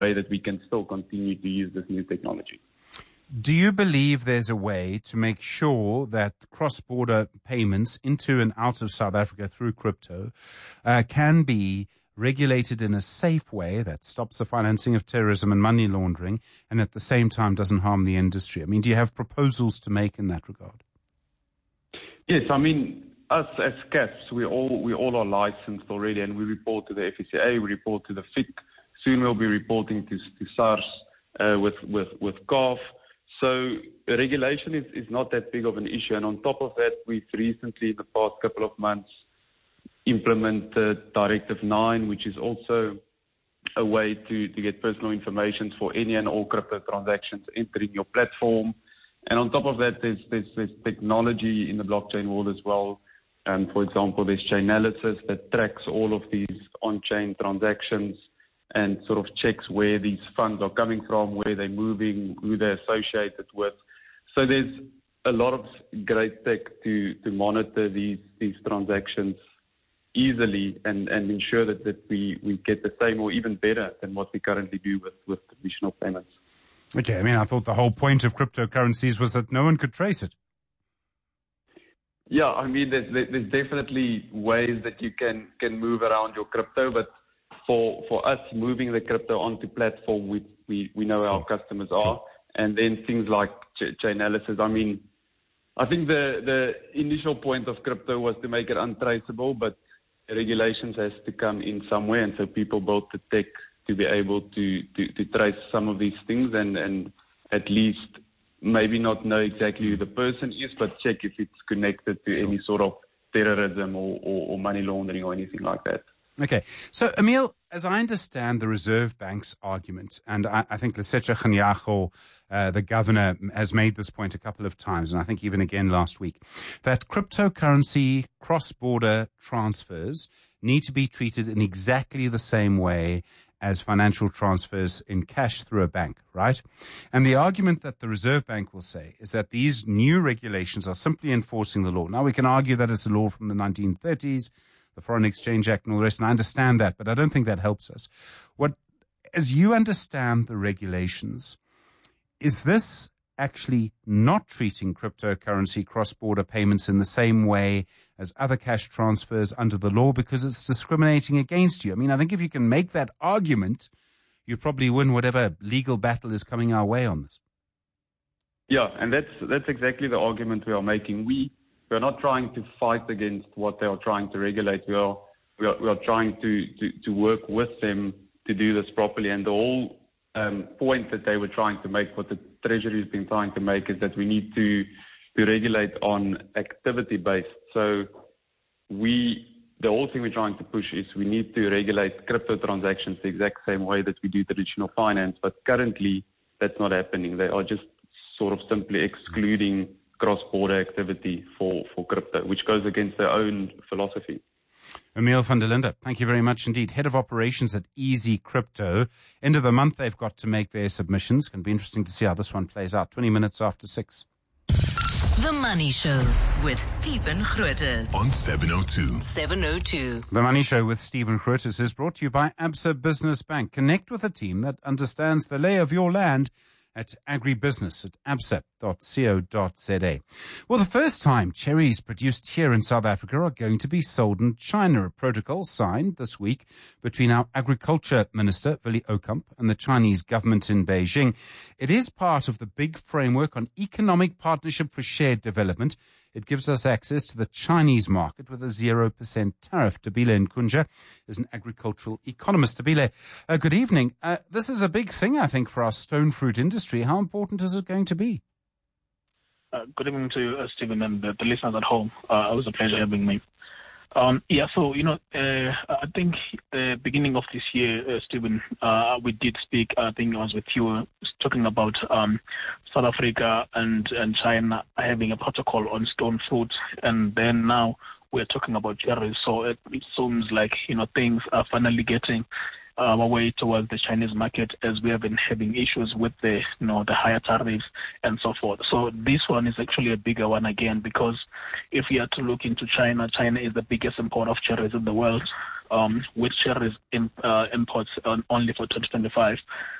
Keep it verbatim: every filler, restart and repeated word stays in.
way that we can still continue to use this new technology. Do you believe there's a way to make sure that cross-border payments into and out of South Africa through crypto uh, can be regulated in a safe way that stops the financing of terrorism and money laundering and at the same time doesn't harm the industry? I mean, do you have proposals to make in that regard? Yes, I mean, us as C A S, we all we all are licensed already, and we report to the F C A, we report to the F I C. Soon we'll be reporting to, to SARS uh, with, with, with C A F. So regulation is, is not that big of an issue. And on top of that, we've recently, in the past couple of months, implemented Directive nine, which is also a way to, to get personal information for any and all crypto transactions entering your platform. And on top of that, there's, there's, there's technology in the blockchain world as well. Um, for example, there's Chainalysis that tracks all of these on-chain transactions and sort of checks where these funds are coming from, where they're moving, who they're associated with. So there's a lot of great tech to, to monitor these, these transactions easily and, and ensure that, that we, we get the same or even better than what we currently do with, with traditional payments. Okay, I mean, I thought the whole point of cryptocurrencies was that no one could trace it. Yeah, I mean, there's, there's definitely ways that you can, can move around your crypto, but For for us moving the crypto onto platform, we we, we know sure. our customers sure. are, and then things like ch- Chainalysis. I mean, I think the the initial point of crypto was to make it untraceable, but regulations has to come in somewhere, and so people built the tech to be able to, to, to trace some of these things and, and at least maybe not know exactly who the person is, but check if it's connected to sure. any sort of terrorism or, or, or money laundering or anything like that. Okay. So, Emile, as I understand the Reserve Bank's argument, and I, I think Lesetja Kganyago, uh, the governor, has made this point a couple of times, and I think even again last week, that cryptocurrency cross-border transfers need to be treated in exactly the same way as financial transfers in cash through a bank, right? And the argument that the Reserve Bank will say is that these new regulations are simply enforcing the law. Now, we can argue that it's a law from the nineteen thirties, the Foreign Exchange Act and all the rest, and I understand that, but I don't think that helps us. What, as you understand the regulations, is this actually not treating cryptocurrency cross-border payments in the same way as other cash transfers under the law because it's discriminating against you? I mean, I think if you can make that argument, you probably win whatever legal battle is coming our way on this. Yeah, and that's that's exactly the argument we are making. We We are not trying to fight against what they are trying to regulate. We are we are, we are trying to, to, to work with them to do this properly. And the whole um, point that they were trying to make, what the Treasury has been trying to make, is that we need to, to regulate on activity-based. So we, the whole thing we're trying to push is we need to regulate crypto transactions the exact same way that we do traditional finance. But currently, that's not happening. They are just sort of simply excluding cross-border activity for, for crypto, which goes against their own philosophy. Emile van der Linde, thank you very much indeed. Head of Operations at Easy Crypto. End of the month, they've got to make their submissions. It's going to be interesting to see how this one plays out. twenty minutes after six. The Money Show with Stephen Grootes on seven oh two. seven oh two. The Money Show with Stephen Grootes is brought to you by Absa Business Bank. Connect with a team that understands the lay of your land at agribusiness at absa dot co dot za. Well, the first time cherries produced here in South Africa are going to be sold in China. A protocol signed this week between our Agriculture Minister, Willie Okamp, and the Chinese government in Beijing. It is part of the big framework on economic partnership for shared development. It gives us access to the Chinese market with a zero percent tariff. Tabile Nkunja is an agricultural economist. Tabile, uh, good evening. Uh, this is a big thing, I think, for our stone fruit industry. How important is it going to be? Uh, good evening to uh, Stephen and the, the listeners at home. Uh, it was a pleasure having me. Um, yeah, so, you know, uh, I think the beginning of this year, uh, Stephen, uh, we did speak, I think I was with you, talking about um, South Africa and, and China having a protocol on stone fruit, and then now we're talking about cherries. So it, it seems like, you know, things are finally getting uh, our way towards the Chinese market, as we have been having issues with the, you know, the higher tariffs and so forth. So this one is actually a bigger one again, because if we are to look into China, China is the biggest importer of cherries in the world. um, with cherries in, uh, imports on, only for twenty twenty-five.